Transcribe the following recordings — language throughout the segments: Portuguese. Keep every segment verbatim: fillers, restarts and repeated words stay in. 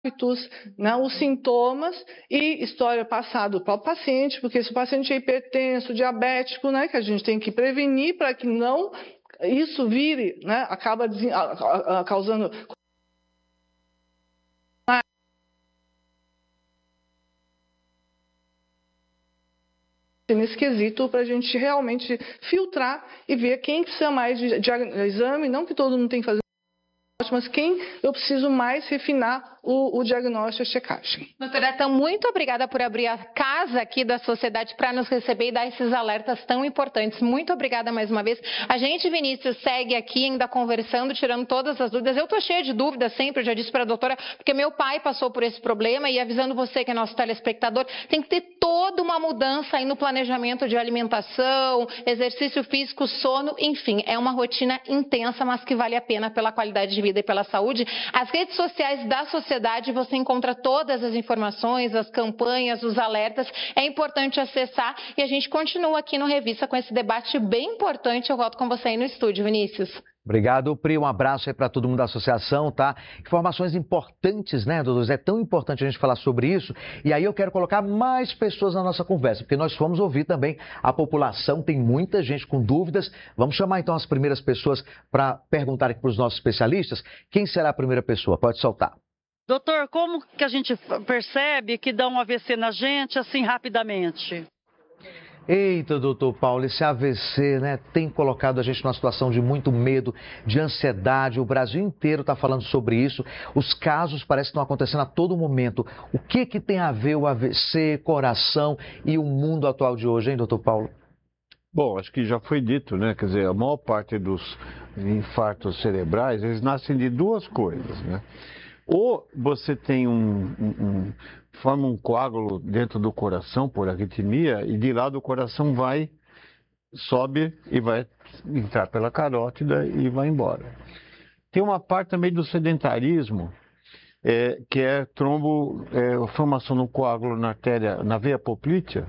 hábitos, né, os sintomas e história passada para o paciente, porque se o paciente é hipertenso, diabético, né, que a gente tem que prevenir para que não isso vire, né, acaba causando nesse quesito para a gente realmente filtrar e ver quem precisa mais de, de exame, não que todo mundo tem que fazer, mas quem eu preciso mais refinar o, o diagnóstico e a checagem. Doutora, então, muito obrigada por abrir a casa aqui da sociedade para nos receber e dar esses alertas tão importantes. Muito obrigada mais uma vez. A gente, Vinícius, segue aqui ainda conversando, tirando todas as dúvidas. Eu estou cheia de dúvidas sempre, eu já disse para a doutora, porque meu pai passou por esse problema e avisando você que é nosso telespectador, tem que ter toda uma mudança aí no planejamento de alimentação, exercício físico, sono, enfim, é uma rotina intensa, mas que vale a pena pela qualidade de vida e pela saúde. As redes sociais da sociedade, você encontra todas as informações, as campanhas, os alertas. É importante acessar e a gente continua aqui no Revista com esse debate bem importante. Eu volto com você aí no estúdio, Vinícius. Obrigado, Pri. Um abraço aí para todo mundo da associação, tá? Informações importantes, né, doutor? É tão importante a gente falar sobre isso. E aí eu quero colocar mais pessoas na nossa conversa, porque nós fomos ouvir também a população, tem muita gente com dúvidas. Vamos chamar então as primeiras pessoas para perguntar aqui para os nossos especialistas. Quem será a primeira pessoa? Pode soltar. Doutor, como que a gente percebe que dá um A V C na gente assim rapidamente? Eita, doutor Paulo, esse A V C, né, tem colocado a gente numa situação de muito medo, de ansiedade. O Brasil inteiro está falando sobre isso. Os casos parecem que estão acontecendo a todo momento. O que que tem a ver o A V C, coração e o mundo atual de hoje, hein, doutor Paulo? Bom, acho que já foi dito, né? Quer dizer, a maior parte dos infartos cerebrais, eles nascem de duas coisas, né? Ou você tem um, um, um, forma um coágulo dentro do coração por arritmia e de lá do coração vai, sobe e vai entrar pela carótida e vai embora. Tem uma parte também do sedentarismo, é, que é trombo, é, formação no coágulo na artéria, na veia poplítea.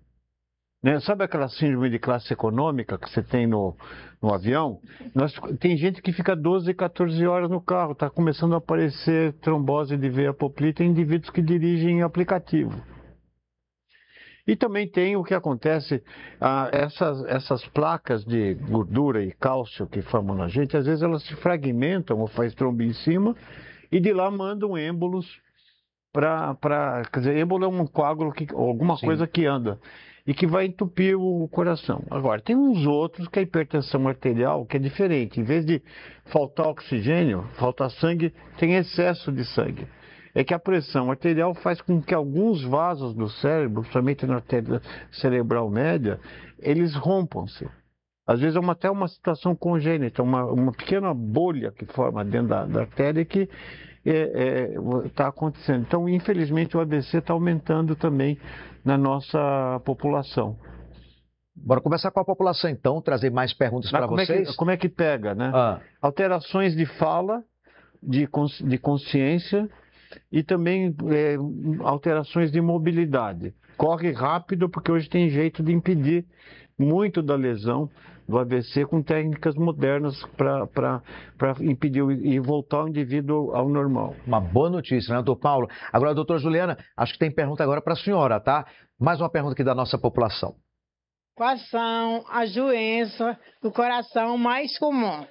Né? Sabe aquela síndrome de classe econômica que você tem no, no avião? Nós, tem gente que fica doze, quatorze horas no carro, está começando a aparecer trombose de veia poplítea em indivíduos que dirigem aplicativo. E também tem o que acontece, ah, essas, essas placas de gordura e cálcio que formam na gente, às vezes elas se fragmentam ou faz trombo em cima e de lá mandam êmbolos para... Quer dizer, êmbolo é um coágulo, que, ou alguma Sim. coisa que anda e que vai entupir o coração. Agora, tem uns outros que a hipertensão arterial, que é diferente. Em vez de faltar oxigênio, faltar sangue, tem excesso de sangue. É que a pressão arterial faz com que alguns vasos do cérebro, somente na artéria cerebral média, eles rompam-se. Às vezes é uma, até uma situação congênita, uma, uma pequena bolha que forma dentro da, da artéria que está é, é, acontecendo. Então, infelizmente, o A V C está aumentando também na nossa população. Bora começar com a população, então, trazer mais perguntas para vocês. É que, como é que pega, né? Ah. Alterações de fala, de, de consciência e também é, alterações de mobilidade. Corre rápido, porque hoje tem jeito de impedir muito da lesão do A V C com técnicas modernas para impedir e voltar o indivíduo ao normal. Uma boa notícia, né, doutor Paulo? Agora, doutora Juliana, acho que tem pergunta agora para a senhora, tá? Mais uma pergunta aqui da nossa população. Quais são as doenças do coração mais comuns?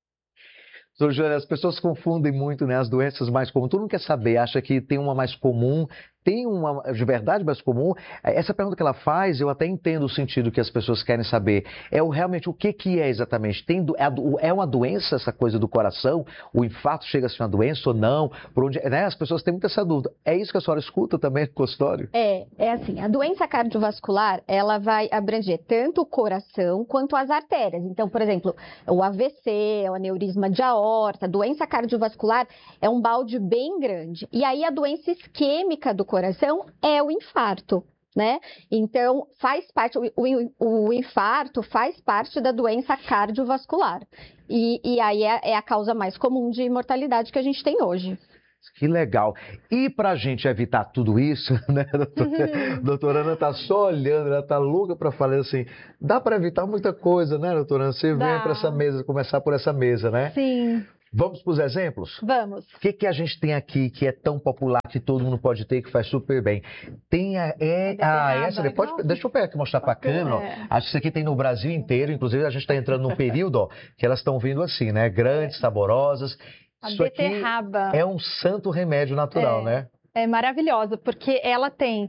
Doutora Juliana, as pessoas confundem muito, né, as doenças mais comuns. Todo mundo quer saber, acha que tem uma mais comum, tem uma de verdade mais comum? Essa pergunta que ela faz, eu até entendo o sentido que as pessoas querem saber. É o, realmente o que, que é exatamente? Tem, é uma doença essa coisa do coração? O infarto chega a ser uma doença ou não? Por onde, né? As pessoas têm muita essa dúvida. É isso que a senhora escuta também no consultório? É, é assim, a doença cardiovascular, ela vai abranger tanto o coração quanto as artérias. Então, por exemplo, o A V C, o aneurisma de aorta, a doença cardiovascular é um balde bem grande. E aí a doença isquêmica do coração é o infarto, né? Então, faz parte, o, o, o infarto faz parte da doença cardiovascular. E, e aí é, é a causa mais comum de mortalidade que a gente tem hoje. Que legal. E para a gente evitar tudo isso, né, doutora? Uhum. Doutora Ana está só olhando, ela está louca para falar assim, dá para evitar muita coisa, né, doutora Ana? Você dá. Vem para essa mesa, começar por essa mesa, né? Sim. Vamos para os exemplos? Vamos. O que, que a gente tem aqui que é tão popular, que todo mundo pode ter, que faz super bem? Tem a... É, a essa, pode, deixa eu pegar aqui, mostrar para a câmera. Ó. Acho que isso aqui tem no Brasil inteiro, inclusive a gente está entrando num período ó, que elas estão vindo assim, né? Grandes, saborosas. A Isso aqui beterraba. é um santo remédio natural, é, né? É maravilhosa, porque ela tem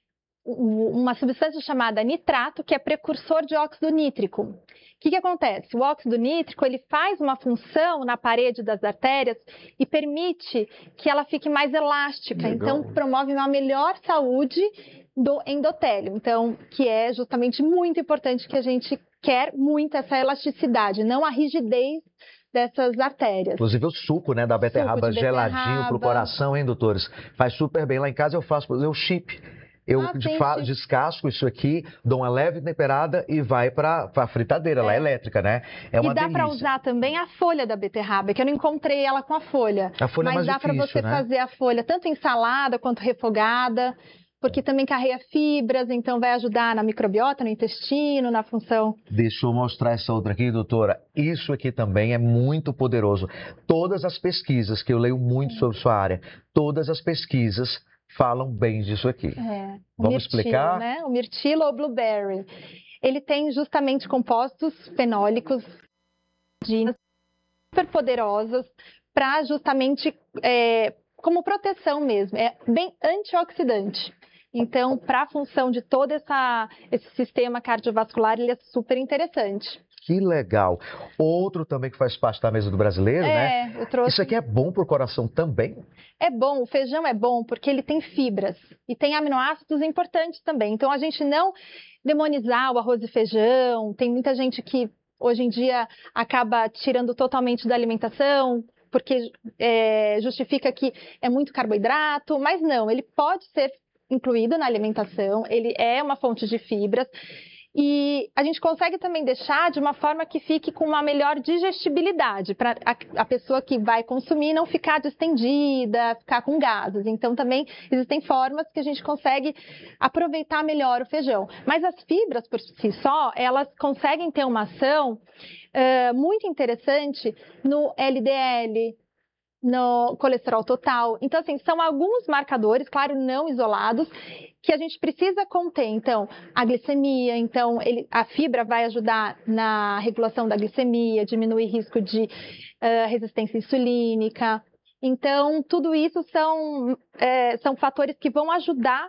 uma substância chamada nitrato, que é precursor de óxido nítrico. O que, que acontece? O óxido nítrico ele faz uma função na parede das artérias e permite que ela fique mais elástica. Legal. Então, promove uma melhor saúde do endotélio. Então, que é justamente muito importante, que a gente quer muito essa elasticidade, não a rigidez dessas artérias. Inclusive o suco, né, da beterraba, de geladinho beterraba. pro coração, hein, doutores? Faz super bem. Lá em casa eu faço, por exemplo, o chip. Eu Ah, de tem fa- chip. descasco isso aqui, dou uma leve temperada e vai para a fritadeira, lá É. elétrica, né? É uma E dá para delícia. usar também a folha da beterraba, que eu não encontrei ela com a folha. A folha é mas mais dá para difícil, você né? fazer a folha tanto em salada quanto refogada, porque também carrega fibras, então vai ajudar na microbiota, no intestino, na função. Deixa eu mostrar essa outra aqui, doutora. Isso aqui também é muito poderoso. Todas as pesquisas, que eu leio muito sobre sua área, todas as pesquisas falam bem disso aqui. É, o Vamos mirtilo, explicar? Né? O mirtilo ou blueberry. Ele tem justamente compostos fenólicos de super poderosos para justamente é, como proteção mesmo. É bem antioxidante. Então, para a função de todo essa, esse sistema cardiovascular, ele é super interessante. Que legal. Outro também que faz parte da mesa do brasileiro, né? É, eu trouxe. Isso aqui é bom pro coração também? É bom, o feijão é bom porque ele tem fibras e tem aminoácidos importantes também. Então, a gente não demonizar o arroz e feijão. Tem muita gente que hoje em dia acaba tirando totalmente da alimentação porque é, justifica que é muito carboidrato, mas não, ele pode ser incluído na alimentação, ele é uma fonte de fibras. E a gente consegue também deixar de uma forma que fique com uma melhor digestibilidade, para a, a pessoa que vai consumir não ficar distendida, ficar com gases. Então, também existem formas que a gente consegue aproveitar melhor o feijão. Mas as fibras, por si só, elas conseguem ter uma ação uh, muito interessante no L D L, no colesterol total. Então, assim, são alguns marcadores, claro, não isolados, que a gente precisa conter. Então, a glicemia, então, ele, a fibra vai ajudar na regulação da glicemia, diminuir risco de uh, resistência insulínica. Então, tudo isso são, é, são fatores que vão ajudar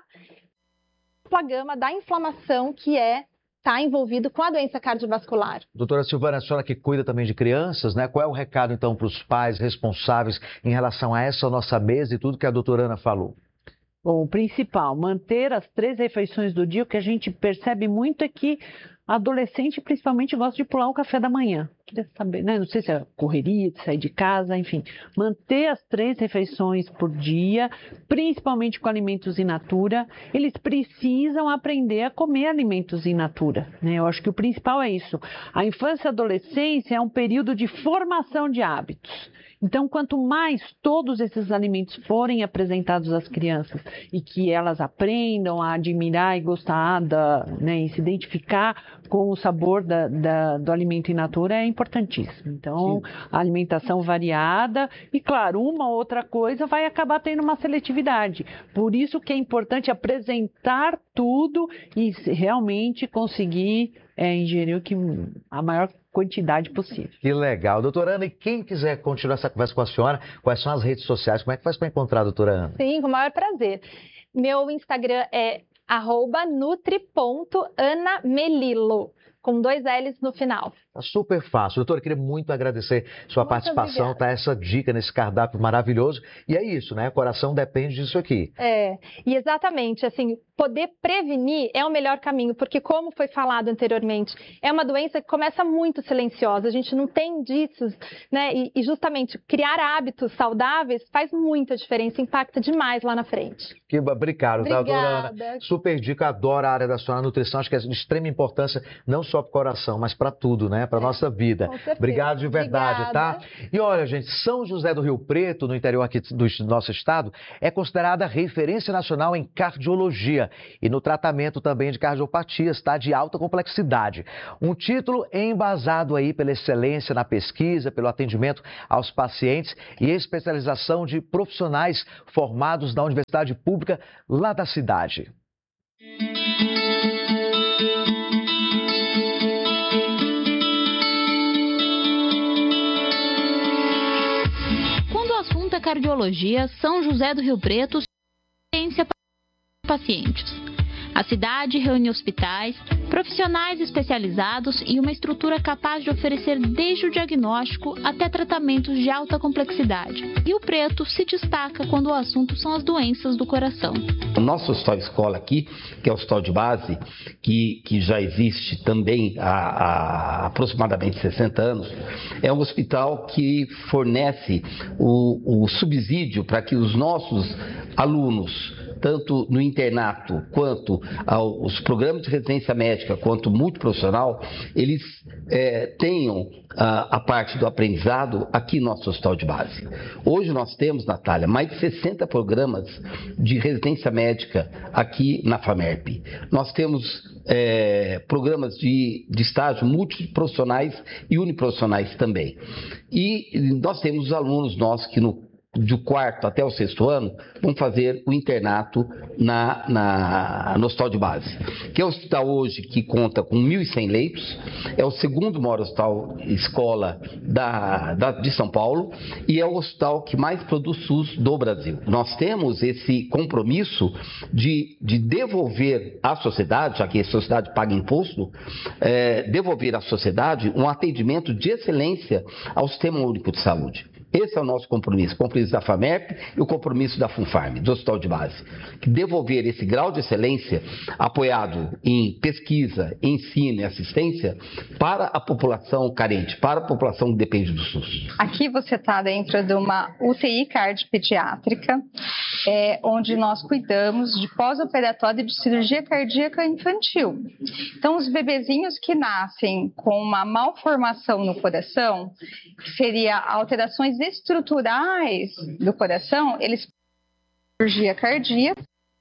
a gama da inflamação que é está envolvido com a doença cardiovascular. Doutora Silvana, a senhora que cuida também de crianças, né? Qual é o recado, então, para os pais responsáveis em relação a essa nossa mesa e tudo que a doutora Ana falou? Bom, o principal, manter as três refeições do dia. O que a gente percebe muito é que adolescente, principalmente, gosta de pular o café da manhã. Queria saber, né? Não sei se é correria, de sair de casa, enfim. Manter as três refeições por dia, principalmente com alimentos in natura. Eles precisam aprender a comer alimentos in natura, né? Eu acho que o principal é isso. A infância e a adolescência é um período de formação de hábitos. Então, quanto mais todos esses alimentos forem apresentados às crianças e que elas aprendam a admirar e gostar, da, né, e se identificar com o sabor da, da, do alimento in natura, é importantíssimo. Então, a alimentação variada e, claro, uma ou outra coisa vai acabar tendo uma seletividade. Por isso que é importante apresentar tudo e realmente conseguir é, ingerir o que, a maior quantidade possível. Que legal. Doutora Ana, e quem quiser continuar essa conversa com a senhora, quais são as redes sociais? Como é que faz para encontrar a doutora Ana? Sim, com o maior prazer. Meu Instagram é arroba nutri ponto ana melilo, com dois L's no final. Tá super fácil. Doutora, eu queria muito agradecer sua Muito participação, obrigada. tá? Essa dica nesse cardápio maravilhoso. E é isso, né? O coração depende disso aqui. É, e exatamente, assim, poder prevenir é o melhor caminho, porque como foi falado anteriormente, é uma doença que começa muito silenciosa, a gente não tem indícios, né? E, e justamente criar hábitos saudáveis faz muita diferença, impacta demais lá na frente. Que obrigado, tá, doutora Ana? Obrigada. Super dica, adoro a área da senhora, a nutrição, acho que é de extrema importância, não só para o coração, mas para tudo, né? né, para nossa vida. Obrigado de verdade, Obrigada. tá? E olha, gente, São José do Rio Preto, no interior aqui do nosso estado, é considerada referência nacional em cardiologia e no tratamento também de cardiopatias, tá? De alta complexidade. Um título embasado aí pela excelência na pesquisa, pelo atendimento aos pacientes e especialização de profissionais formados na Universidade Pública lá da cidade. Quando o assunto é cardiologia, São José do Rio Preto tem ciência para pacientes. A cidade reúne hospitais, profissionais especializados e uma estrutura capaz de oferecer desde o diagnóstico até tratamentos de alta complexidade. E o Preto se destaca quando o assunto são as doenças do coração. O nosso hospital escola aqui, que é o hospital de base, que, que já existe também há, há aproximadamente sessenta anos, é um hospital que fornece o, o subsídio para que os nossos alunos, tanto no internato quanto aos programas de residência médica, quanto multiprofissional, eles é, tenham a, a parte do aprendizado aqui no nosso hospital de base. Hoje nós temos, Natália, mais de sessenta programas de residência médica aqui na FAMERP. Nós temos é, programas de, de estágio multiprofissionais e uniprofissionais também. E nós temos os alunos nossos que no do quarto até o sexto ano, vão fazer o internato na, na, no hospital de base, que é o hospital hoje que conta com mil e cem leitos, é o segundo maior hospital escola da, da, de São Paulo e é o hospital que mais produz SUS do Brasil. Nós temos esse compromisso de, de devolver à sociedade, já que a sociedade paga imposto, é, devolver à sociedade um atendimento de excelência ao Sistema Único de Saúde. Esse é o nosso compromisso, o compromisso da FAMERP e o compromisso da FUNFARM, do Hospital de Base. Devolver esse grau de excelência apoiado em pesquisa, ensino e assistência para a população carente, para a população que depende do SUS. Aqui você está dentro de uma U T I cardiopediátrica, é, onde nós cuidamos de pós-operatório e de cirurgia cardíaca infantil. Então, os bebezinhos que nascem com uma malformação no coração, que seria alterações estruturais do coração, eles cirurgia cardíaca,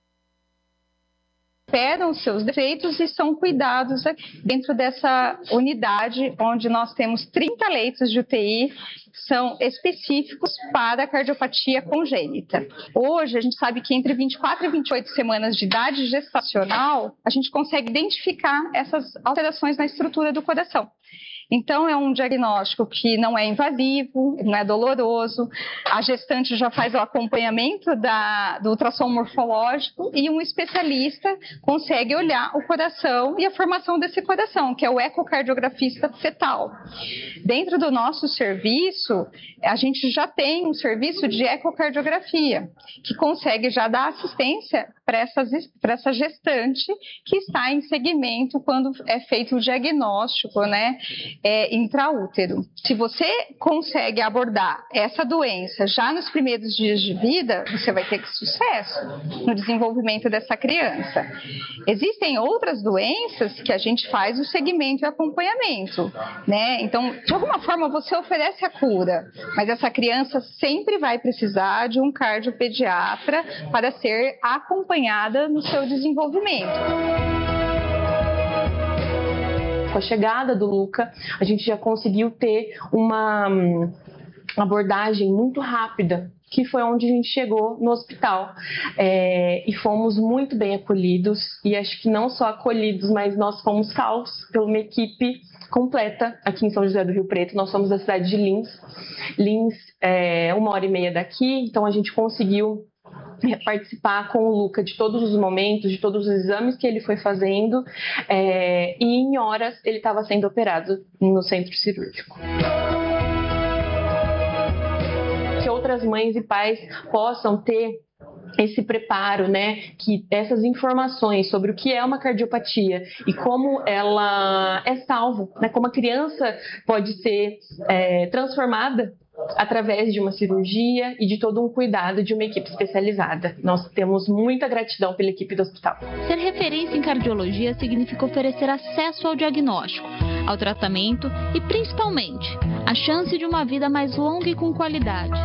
recuperam os seus defeitos e são cuidados dentro dessa unidade, onde nós temos trinta leitos de U T I que são específicos para a cardiopatia congênita. Hoje, a gente sabe que entre vinte e quatro e vinte e oito semanas de idade gestacional, a gente consegue identificar essas alterações na estrutura do coração. Então, é um diagnóstico que não é invasivo, não é doloroso. A gestante já faz o acompanhamento da, do ultrassom morfológico e um especialista consegue olhar o coração e a formação desse coração, que é o ecocardiografista fetal. Dentro do nosso serviço, a gente já tem um serviço de ecocardiografia, que consegue já dar assistência para essa, para essa gestante que está em segmento quando é feito o diagnóstico, né? É, intraútero. Se você consegue abordar essa doença já nos primeiros dias de vida, você vai ter sucesso no desenvolvimento dessa criança. Existem outras doenças que a gente faz o segmento e acompanhamento, né? Então, de alguma forma, você oferece a cura, mas essa criança sempre vai precisar de um cardiopediatra para ser acompanhada no seu desenvolvimento. Com a chegada do Luca, a gente já conseguiu ter uma abordagem muito rápida, que foi onde a gente chegou no hospital. É, e fomos muito bem acolhidos, e acho que não só acolhidos, mas nós fomos salvos por uma equipe completa aqui em São José do Rio Preto. Nós somos da cidade de Lins. Lins é uma hora e meia daqui, então a gente conseguiu participar com o Luca de todos os momentos, de todos os exames que ele foi fazendo, é, e em horas ele estava sendo operado no centro cirúrgico. Que outras mães e pais possam ter esse preparo, né, que essas informações sobre o que é uma cardiopatia e como ela é salva, né, como a criança pode ser é, transformada através de uma cirurgia e de todo um cuidado de uma equipe especializada. Nós temos muita gratidão pela equipe do hospital. Ser referência em cardiologia significa oferecer acesso ao diagnóstico, ao tratamento e, principalmente, a chance de uma vida mais longa e com qualidade.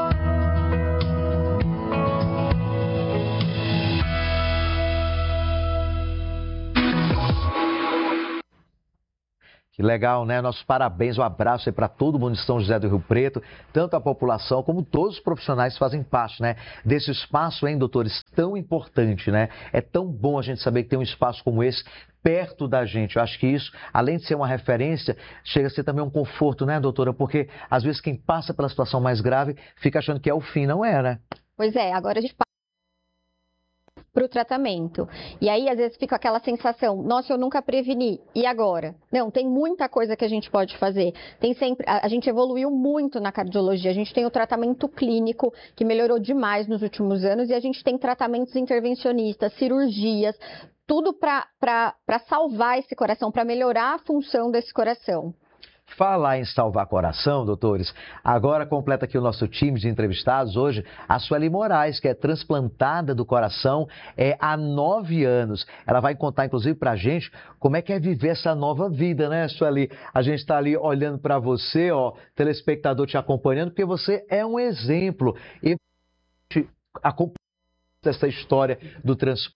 Que legal, né? Nossos parabéns, um abraço aí para todo mundo de São José do Rio Preto, tanto a população como todos os profissionais que fazem parte, né, desse espaço, hein, doutores, tão importante, né? É tão bom a gente saber que tem um espaço como esse perto da gente. Eu acho que isso, além de ser uma referência, chega a ser também um conforto, né, doutora? Porque às vezes quem passa pela situação mais grave fica achando que é o fim, não é, né? Pois é, agora a gente para o tratamento. E aí, às vezes, fica aquela sensação, nossa, eu nunca preveni, e agora? Não, tem muita coisa que a gente pode fazer. Tem sempre, a, a gente evoluiu muito na cardiologia, a gente tem o tratamento clínico, que melhorou demais nos últimos anos, e a gente tem tratamentos intervencionistas, cirurgias, tudo para salvar esse coração, para melhorar a função desse coração. Falar em salvar coração, doutores, agora completa aqui o nosso time de entrevistados hoje a Sueli Moraes, que é transplantada do coração é, há nove anos. Ela vai contar, inclusive, pra gente como é que é viver essa nova vida, né, Sueli? A gente está ali olhando para você, ó, telespectador te acompanhando, porque você é um exemplo. E acompanhando essa história do transplante.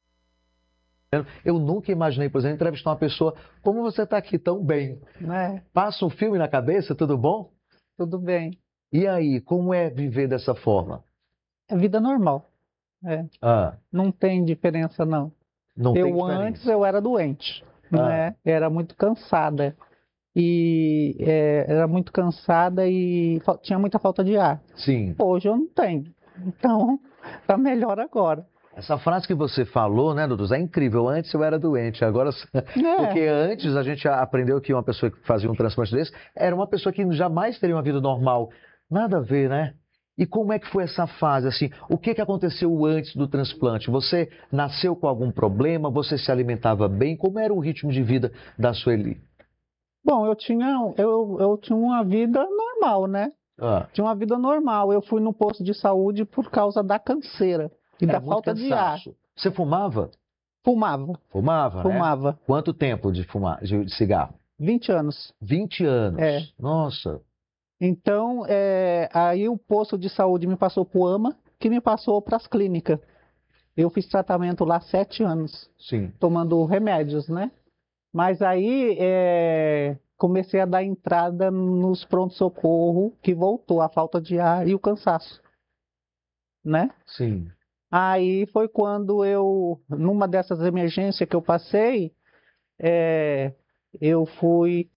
Eu nunca imaginei, por exemplo, entrevistar uma pessoa como você está aqui tão bem. É. Passa um filme na cabeça, tudo bom? Tudo bem. E aí, como é viver dessa forma? É vida normal. É. Ah. Não tem diferença, não. Não eu tem diferença. Antes eu era doente, Ah. né? Era muito cansada. E é, era muito cansada e fa- tinha muita falta de ar. Sim. Hoje eu não tenho. Então, tá melhor agora. Essa frase que você falou, né, doutor, é incrível. Antes eu era doente, agora... É. Porque antes a gente aprendeu que uma pessoa que fazia um transplante desse era uma pessoa que jamais teria uma vida normal. Nada a ver, né? E como é que foi essa fase, assim? O que, que aconteceu antes do transplante? Você nasceu com algum problema? Você se alimentava bem? Como era o ritmo de vida da Sueli? Bom, eu tinha, eu, eu tinha uma vida normal, né? Ah. Tinha uma vida normal. Eu fui no posto de saúde por causa da canseira e Era da muito falta de ar. cansaço. Você fumava? Fumava. Fumava, né? Fumava. Quanto tempo de fumar, de de cigarro? vinte anos. vinte anos? É. Nossa. Então, é, aí o posto de saúde me passou para o AMA, que me passou para as clínicas. Eu fiz tratamento lá sete anos, Sim. tomando remédios, né? Mas aí é, comecei a dar entrada nos pronto-socorro, que voltou a falta de ar e o cansaço, né? Sim. Aí foi quando eu, numa dessas emergências que eu passei, é, eu fui...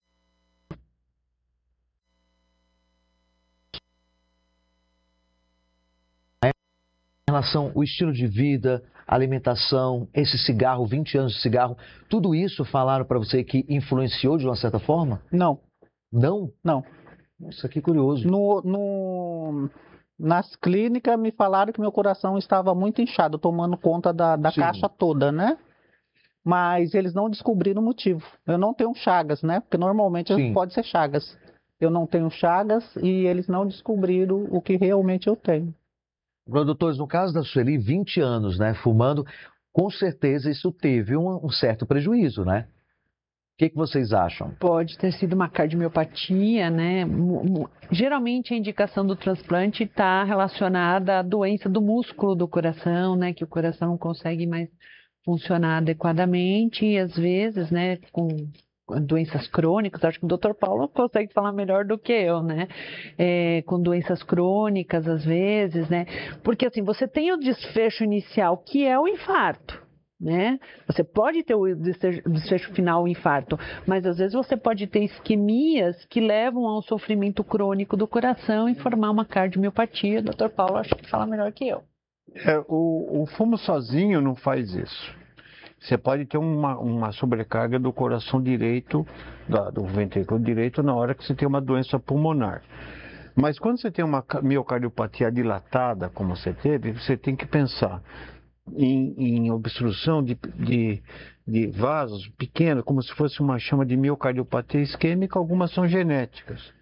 Em relação ao estilo de vida, alimentação, esse cigarro, vinte anos de cigarro, tudo isso falaram para você que influenciou de uma certa forma? Não. Não? Não. Nossa, que curioso. No, no, nas clínicas me falaram que meu coração estava muito inchado, tomando conta da, da caixa toda, né? Mas eles não descobriram o motivo. Eu não tenho chagas, né? Porque normalmente Sim. pode ser chagas. Eu não tenho chagas e eles não descobriram o que realmente eu tenho. Doutores, no caso da Sueli, vinte anos, né, fumando, com certeza isso teve um, um certo prejuízo, né? O que, que vocês acham? Pode ter sido uma cardiomiopatia, né? Mu- mu- Geralmente a indicação do transplante está relacionada à doença do músculo do coração, né? Que o coração não consegue mais funcionar adequadamente e às vezes, né, com doenças crônicas, acho que o doutor Paulo consegue falar melhor do que eu, né? É, com doenças crônicas, às vezes, né? Porque assim, você tem o desfecho inicial, que é o infarto, né? Você pode ter o desfecho, desfecho final, o infarto, mas às vezes você pode ter isquemias que levam ao sofrimento crônico do coração e formar uma cardiomiopatia. O doutor Paulo acho que fala melhor que eu. É, o, o fumo sozinho não faz isso. Você pode ter uma, uma sobrecarga do coração direito, da, do ventrículo direito, na hora que você tem uma doença pulmonar. Mas quando você tem uma miocardiopatia dilatada, como você teve, você tem que pensar em, em obstrução de, de, de vasos pequenos, como se fosse uma chama de miocardiopatia isquêmica, algumas são genéticas.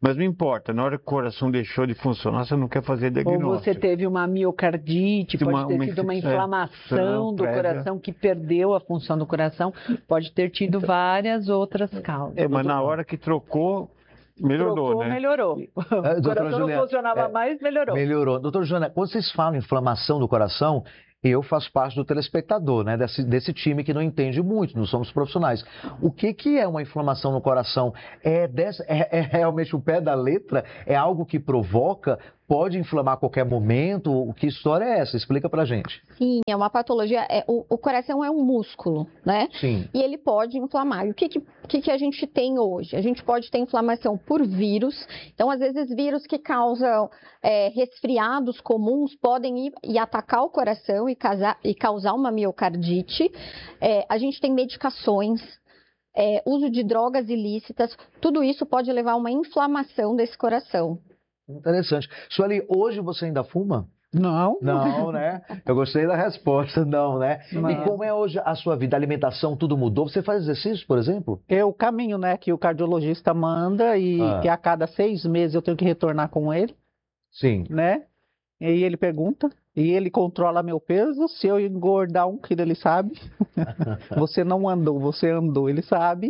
Mas não importa, na hora que o coração deixou de funcionar, você não quer fazer diagnóstico. Ou você teve uma miocardite, pode uma, ter uma, sido uma é, inflamação do prévia. coração que perdeu a função do coração, pode ter tido várias outras causas. É, mas na hora que trocou, melhorou, Trocou, né? melhorou. O doutora coração Juliana, não funcionava é, mais, melhorou. Melhorou. Doutora Juliana, quando vocês falam em inflamação do coração, eu faço parte do telespectador, né? Desse, desse time que não entende muito, não somos profissionais. O que, que é uma inflamação no coração? É, dessa, é, é realmente o pé da letra? É algo que provoca? Pode inflamar a qualquer momento? Que história é essa? Explica pra gente. Sim, é uma patologia. É, o, o coração é um músculo, né? Sim. E ele pode inflamar. E o que, que, que, que a gente tem hoje? A gente pode ter inflamação por vírus. Então, às vezes, vírus que causam é, resfriados comuns podem ir e atacar o coração e, causar, e causar uma miocardite. É, a gente tem medicações. É, uso de drogas ilícitas. Tudo isso pode levar a uma inflamação desse coração. Interessante. Sueli, hoje você ainda fuma? Não. Não, né? Eu gostei da resposta, não, né? Não. E como é hoje a sua vida? A alimentação, tudo mudou? Você faz exercício, por exemplo? Eu caminho, né, que o cardiologista manda e Ah. que a cada seis meses eu tenho que retornar com ele, Sim. né? E aí ele pergunta, e ele controla meu peso. Se eu engordar um quilo, ele sabe. Você não andou, você andou, ele sabe.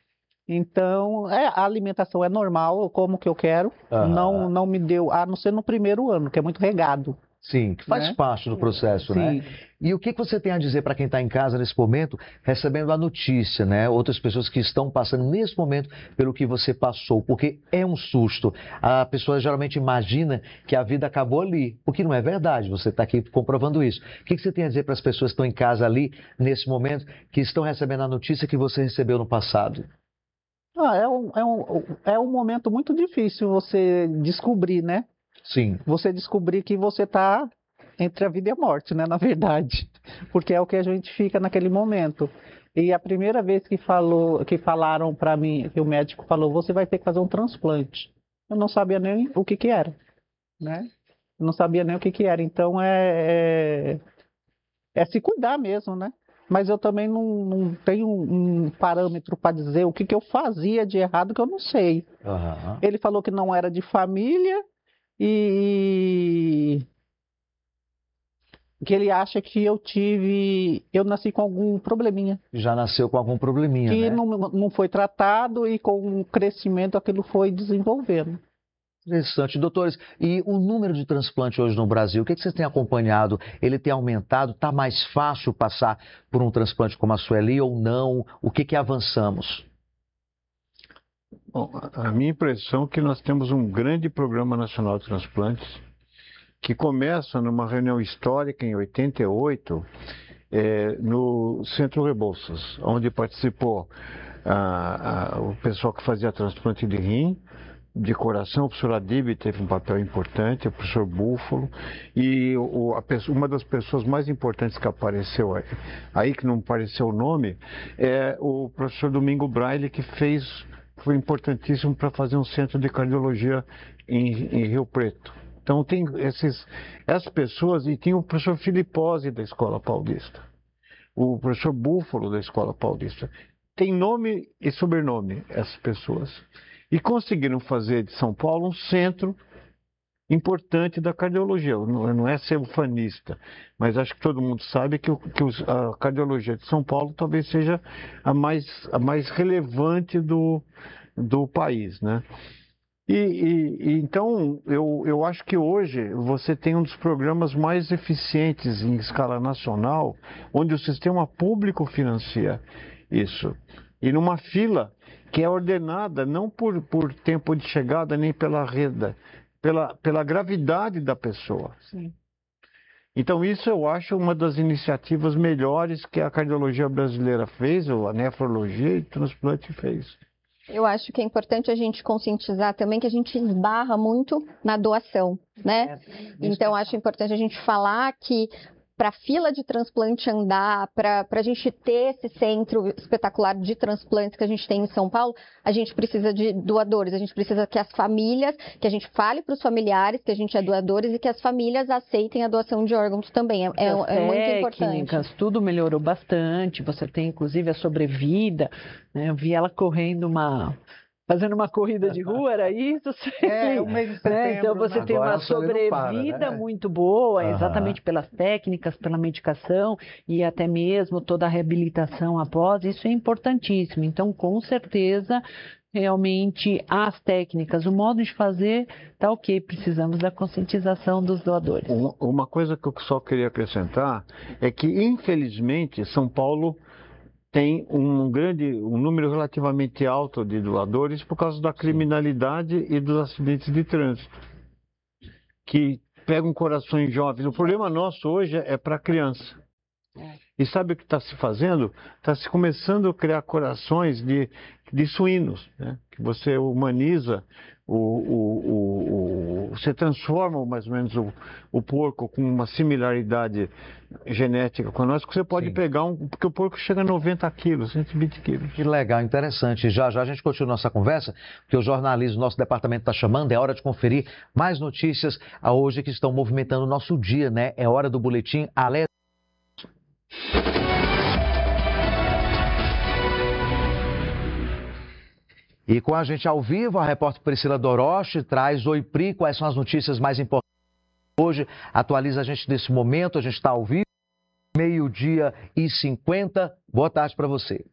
Então, é, a alimentação é normal, eu como o que eu quero. Aham. Não, não me deu, a não ser no primeiro ano, que é muito regado. Sim, que faz Né? parte do processo, Sim. né? E o que que você tem a dizer para quem está em casa nesse momento, recebendo a notícia, né? Outras pessoas que estão passando nesse momento pelo que você passou, porque é um susto. A pessoa geralmente imagina que a vida acabou ali, o que não é verdade, você está aqui comprovando isso. O que que você tem a dizer para as pessoas que estão em casa ali, nesse momento, que estão recebendo a notícia que você recebeu no passado? Ah, é um, é um, é um momento muito difícil você descobrir, né? Sim. Você descobrir que você está entre a vida e a morte, né? Na verdade, porque é o que a gente fica naquele momento. E a primeira vez que falou, que falaram para mim, que o médico falou, você vai ter que fazer um transplante. Eu não sabia nem o que que era, né? Eu não sabia nem o que que era. Então é, é, é se cuidar mesmo, né? Mas eu também não, não tenho um parâmetro para dizer o que que eu fazia de errado que eu não sei. Aham. Ele falou que não era de família e que ele acha que eu tive, eu nasci com algum probleminha. Já nasceu com algum probleminha, Que né? não, não foi tratado e com o crescimento aquilo foi desenvolvendo. Interessante. Doutores, e o número de transplante hoje no Brasil, o que que vocês têm acompanhado? Ele tem aumentado? Está mais fácil passar por um transplante como a Sueli ou não? O que que avançamos? Bom, a minha impressão é que nós temos um grande programa nacional de transplantes que começa numa reunião histórica em oitenta e oito é, no Centro Rebouças, onde participou a, a, o pessoal que fazia transplante de rim, de coração. O professor Adib teve um papel importante, o professor Búfalo, e o, a pessoa, uma das pessoas mais importantes que apareceu aí, aí, que não apareceu o nome, é o professor Domingo Braille, que fez, foi importantíssimo para fazer um centro de cardiologia em, em Rio Preto. Então tem esses, essas pessoas, e tinha o professor Filipose da Escola Paulista, o professor Búfalo da Escola Paulista. Tem nome e sobrenome essas pessoas. E conseguiram fazer de São Paulo um centro importante da cardiologia. Não, não é ser ufanista, mas acho que todo mundo sabe que, o, que os, a cardiologia de São Paulo talvez seja a mais, a mais relevante do, do país, né? E, e, e então, eu, eu acho que hoje você tem um dos programas mais eficientes em escala nacional, onde o sistema público financia isso. E numa fila que é ordenada não por, por tempo de chegada, nem pela renda, pela, pela gravidade da pessoa. Sim. Então isso eu acho uma das iniciativas melhores que a cardiologia brasileira fez, ou a nefrologia e transplante fez. Eu acho que é importante a gente conscientizar também que a gente esbarra muito na doação, né? Então, acho importante a gente falar que para a fila de transplante andar, para a gente ter esse centro espetacular de transplantes que a gente tem em São Paulo, a gente precisa de doadores, a gente precisa que as famílias, que a gente fale para os familiares que a gente é doadores e que as famílias aceitem a doação de órgãos também, é, é, é muito importante. Tudo melhorou bastante, você tem inclusive a sobrevida, né? Eu vi ela correndo uma, fazendo uma corrida de rua, era isso? É, o mês de setembro, né? Então você né? tem Agora uma a Sônia não para, sobrevida né? muito boa, Aham. exatamente pelas técnicas, pela medicação e até mesmo toda a reabilitação após, isso é importantíssimo. Então, com certeza, realmente as técnicas, o modo de fazer, tá ok, precisamos da conscientização dos doadores. Uma, uma coisa que eu só queria acrescentar é que, infelizmente, São Paulo tem um grande, um número relativamente alto de doadores por causa da criminalidade e dos acidentes de trânsito, que pegam corações jovens. O problema nosso hoje é para criança. E sabe o que está se fazendo? Está se começando a criar corações de, de suínos, né? Que você humaniza, o, o, o, o, você transforma mais ou menos o, o porco com uma similaridade genética com nós, que você pode Sim. pegar um, porque o porco chega a noventa quilos, cento e vinte quilos. Que legal, interessante. Já já a gente continua nossa conversa, porque o jornalismo, nosso departamento está chamando, é hora de conferir mais notícias a hoje que estão movimentando o nosso dia, né? É hora do boletim Alerta. E com a gente ao vivo, a repórter Priscila Doroche traz Oi Pri, quais são as notícias mais importantes hoje. Atualiza a gente nesse momento, a gente está ao vivo, meio-dia e cinquenta. Boa tarde para você.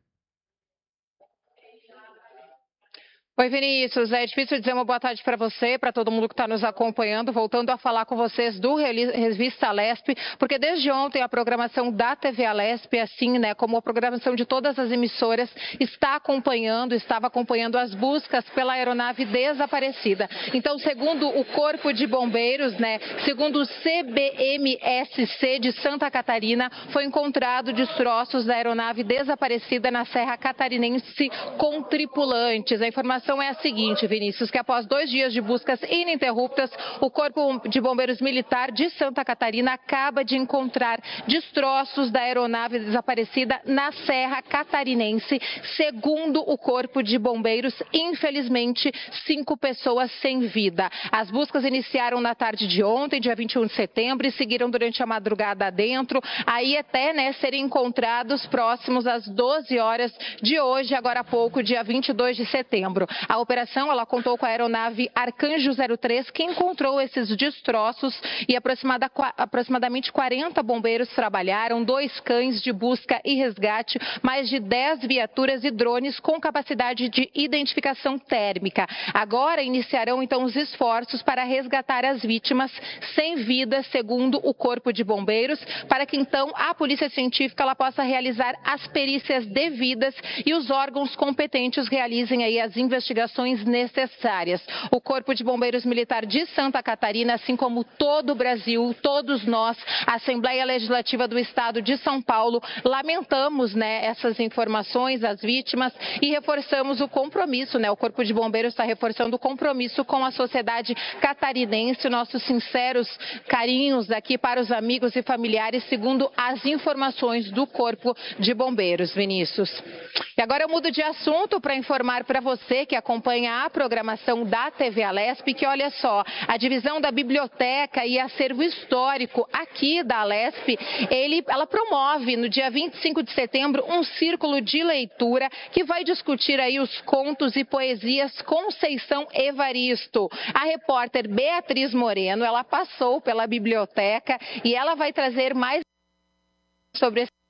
Oi, Vinícius. É difícil dizer uma boa tarde para você, para todo mundo que está nos acompanhando. Voltando a falar com vocês do Revista Alesp, porque desde ontem a programação da T V Alesp, assim, né, como a programação de todas as emissoras, está acompanhando, estava acompanhando as buscas pela aeronave desaparecida. Então, segundo o Corpo de Bombeiros, né, segundo o C B M S C de Santa Catarina, foi encontrado destroços da aeronave desaparecida na Serra Catarinense com tripulantes. A informação é a seguinte, Vinícius, que após dois dias de buscas ininterruptas, o Corpo de Bombeiros Militar de Santa Catarina acaba de encontrar destroços da aeronave desaparecida na Serra Catarinense. Segundo o Corpo de Bombeiros, infelizmente, cinco pessoas sem vida. As buscas iniciaram na tarde de ontem, dia vinte e um de setembro, e seguiram durante a madrugada adentro, aí até, né, serem encontrados próximos às doze horas de hoje, agora há pouco, dia vinte e dois de setembro. A operação, ela contou com a aeronave Arcanjo zero três, que encontrou esses destroços, e aproximada, aproximadamente quarenta bombeiros trabalharam, dois cães de busca e resgate, mais de dez viaturas e drones com capacidade de identificação térmica. Agora iniciarão então os esforços para resgatar as vítimas sem vida, segundo o Corpo de Bombeiros, para que então a Polícia Científica ela possa realizar as perícias devidas e os órgãos competentes realizem aí as investigações necessárias. O Corpo de Bombeiros Militar de Santa Catarina, assim como todo o Brasil, todos nós, a Assembleia Legislativa do Estado de São Paulo, lamentamos, né, essas informações, as vítimas, e reforçamos o compromisso, né? O Corpo de Bombeiros está reforçando o compromisso com a sociedade catarinense, nossos sinceros carinhos aqui para os amigos e familiares, segundo as informações do Corpo de Bombeiros, Vinícius. E agora eu mudo de assunto para informar para você que acompanha a programação da T V Alesp, que olha só, a divisão da biblioteca e acervo histórico aqui da Alesp, ele, ela promove no dia vinte e cinco de setembro um círculo de leitura que vai discutir aí os contos e poesias Conceição Evaristo. A repórter Beatriz Moreno, ela passou pela biblioteca e ela vai trazer mais sobre esse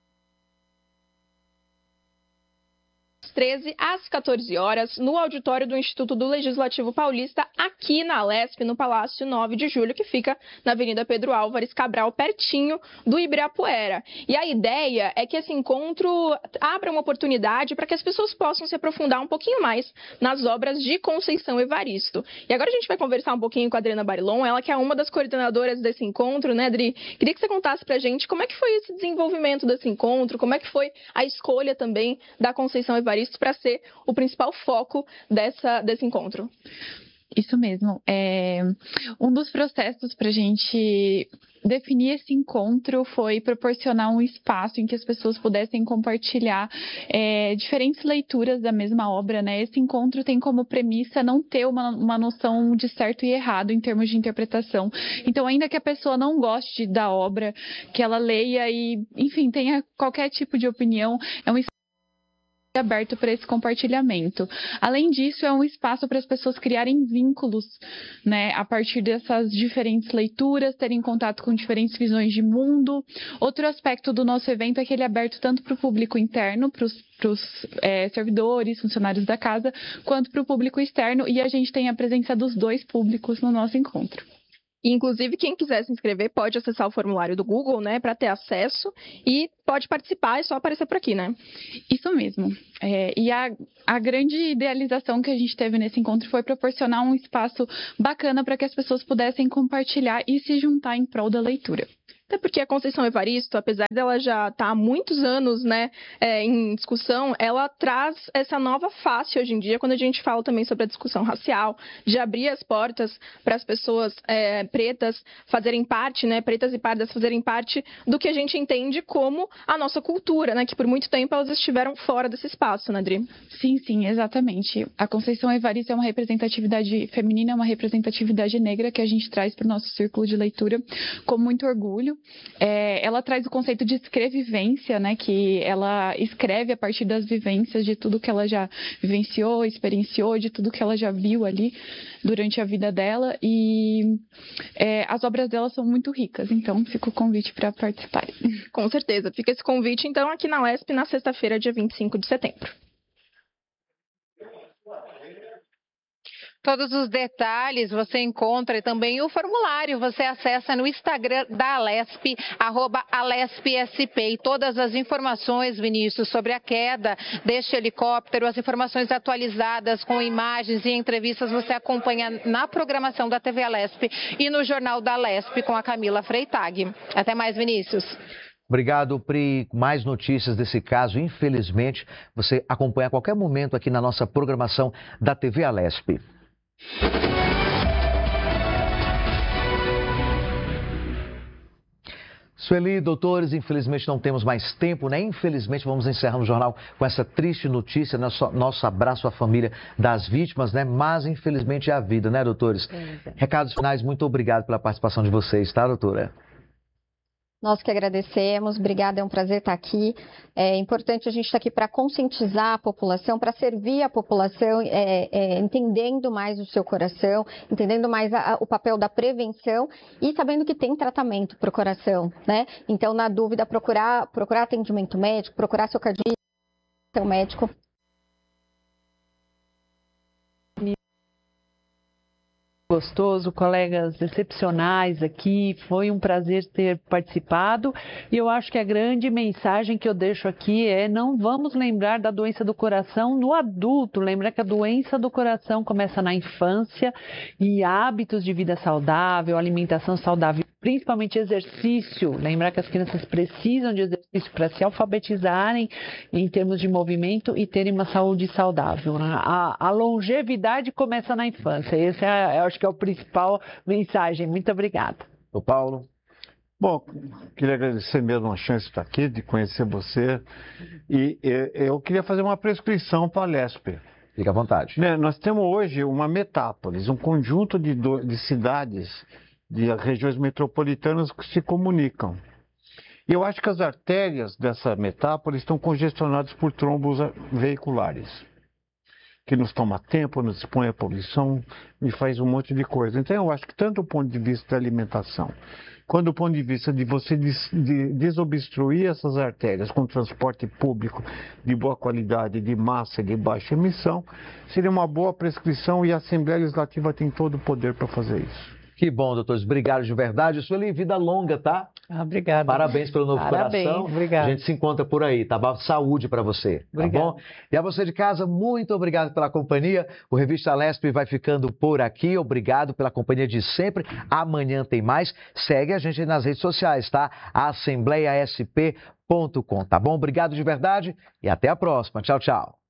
treze às quatorze horas, no auditório do Instituto do Legislativo Paulista, aqui na Alesp, no Palácio nove de julho, que fica na Avenida Pedro Álvares Cabral, pertinho do Ibirapuera. E a ideia é que esse encontro abra uma oportunidade para que as pessoas possam se aprofundar um pouquinho mais nas obras de Conceição Evaristo. E agora a gente vai conversar um pouquinho com a Adriana Barilon, ela que é uma das coordenadoras desse encontro, né, Adri? Queria que você contasse pra gente como é que foi esse desenvolvimento desse encontro, como é que foi a escolha também da Conceição Evaristo para ser o principal foco dessa, desse encontro. Isso mesmo. É, um dos processos para a gente definir esse encontro foi proporcionar um espaço em que as pessoas pudessem compartilhar é, diferentes leituras da mesma obra, né? Esse encontro tem como premissa não ter uma, uma noção de certo e errado em termos de interpretação. Então, ainda que a pessoa não goste da obra, que ela leia e, enfim, tenha qualquer tipo de opinião, é um aberto para esse compartilhamento. Além disso, é um espaço para as pessoas criarem vínculos, né, a partir dessas diferentes leituras, terem contato com diferentes visões de mundo. Outro aspecto do nosso evento é que ele é aberto tanto para o público interno, para os é, servidores, funcionários da casa, quanto para o público externo, e a gente tem a presença dos dois públicos no nosso encontro. Inclusive, quem quiser se inscrever pode acessar o formulário do Google, né, para ter acesso e pode participar, é só aparecer por aqui, né? Isso mesmo. É, e a, a grande idealização que a gente teve nesse encontro foi proporcionar um espaço bacana para que as pessoas pudessem compartilhar e se juntar em prol da leitura. Até porque a Conceição Evaristo, apesar dela já estar há muitos anos, né, é, em discussão, ela traz essa nova face hoje em dia, quando a gente fala também sobre a discussão racial, de abrir as portas para as pessoas é, pretas fazerem parte, né, pretas e pardas fazerem parte do que a gente entende como a nossa cultura, né, que por muito tempo elas estiveram fora desse espaço, né, Adri? Sim, sim, exatamente. A Conceição Evaristo é uma representatividade feminina, é uma representatividade negra que a gente traz para o nosso círculo de leitura com muito orgulho. É, ela traz o conceito de escrevivência, né, que ela escreve a partir das vivências de tudo que ela já vivenciou, experienciou, de tudo que ela já viu ali durante a vida dela, e é, as obras dela são muito ricas, então fica o convite para participar. Com certeza, fica esse convite então aqui na Lesp na sexta-feira, dia vinte e cinco de setembro. Todos os detalhes você encontra e também o formulário você acessa no Instagram da Alesp, arroba AlespSP. E todas as informações, Vinícius, sobre a queda deste helicóptero, as informações atualizadas com imagens e entrevistas você acompanha na programação da T V Alesp e no Jornal da Alesp com a Camila Freitag. Até mais, Vinícius. Obrigado, Pri. Mais notícias desse caso, infelizmente, você acompanha a qualquer momento aqui na nossa programação da T V Alesp. Sueli, doutores, infelizmente não temos mais tempo, né? Infelizmente vamos encerrar o jornal com essa triste notícia, nosso, nosso abraço à família das vítimas, né? Mas infelizmente é a vida, né, doutores? É. Recados finais, muito obrigado pela participação de vocês, tá, doutora? Nós que agradecemos, obrigada, é um prazer estar aqui. É importante a gente estar aqui para conscientizar a população, para servir a população, é, é, entendendo mais o seu coração, entendendo mais a, a, o papel da prevenção e sabendo que tem tratamento para o coração, né? Então, na dúvida, procurar, procurar atendimento médico, procurar seu cardiologista, seu médico. Gostoso, colegas excepcionais aqui, foi um prazer ter participado e eu acho que a grande mensagem que eu deixo aqui é: não vamos lembrar da doença do coração no adulto, lembrar que a doença do coração começa na infância e hábitos de vida saudável, alimentação saudável, principalmente exercício, lembrar que as crianças precisam de exercício para se alfabetizarem em termos de movimento e terem uma saúde saudável, né? A, a longevidade começa na infância, esse é, eu acho que é a principal mensagem. Muito obrigada. O Paulo? Bom, queria agradecer mesmo a chance de estar aqui, de conhecer você, e, e eu queria fazer uma prescrição para a Alesp. Fique à vontade. Né, nós temos hoje uma metápolis, um conjunto de, do, de cidades, de regiões metropolitanas que se comunicam. E eu acho que as artérias dessa metápole estão congestionadas por trombos veiculares, que nos toma tempo, nos expõe à poluição e faz um monte de coisa. Então eu acho que tanto do ponto de vista da alimentação, quanto do ponto de vista de você des, de desobstruir essas artérias com transporte público de boa qualidade, de massa e de baixa emissão, seria uma boa prescrição e a Assembleia Legislativa tem todo o poder para fazer isso. Que bom, doutores. Obrigado de verdade. Sueli, vida longa, tá? Ah, obrigado. Parabéns pelo novo Parabéns, coração. Obrigado. A gente se encontra por aí, tá bom? Saúde para você, tá obrigado. Bom? E a você de casa, muito obrigado pela companhia. O Revista Alesp vai ficando por aqui. Obrigado pela companhia de sempre. Amanhã tem mais. Segue a gente aí nas redes sociais, tá? assembleia s p ponto com, tá bom? Obrigado de verdade e até a próxima. Tchau, tchau.